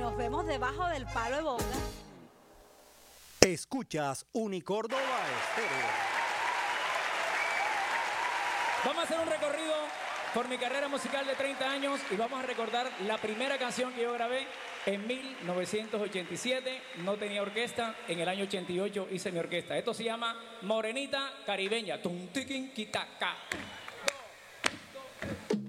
nos vemos debajo del palo de boga. Escuchas Unicórdoba Estéreo. Vamos a hacer un recorrido por mi carrera musical de 30 años y vamos a recordar la primera canción que yo grabé en 1987. No tenía orquesta. En el año 88 hice mi orquesta. Esto se llama Morenita Caribeña. Tum, tiquín, quitaca. 1, 2, 3.